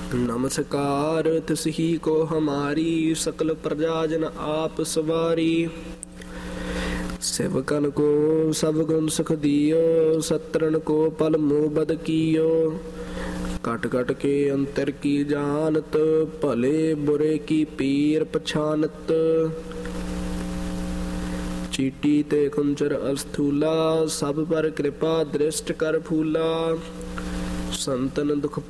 नमस्कार तिसही को हमारी, सकल प्रजा जन आप सवारी। सेवकन को सब गुण सुख दियो, सत्रन को पल मुँह बद कियो। कट कट के अंतर की जानत, भले बुरे की पीर पछानत। चीटी ते कुंचर अस्थूला, सब पर कृपा दृष्ट कर फूला। संतन दुख